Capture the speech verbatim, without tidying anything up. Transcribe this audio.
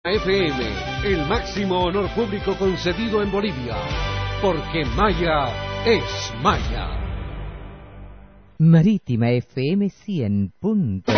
F M, el máximo honor público concedido en Bolivia, porque Maya es Maya. Marítima F M cien punto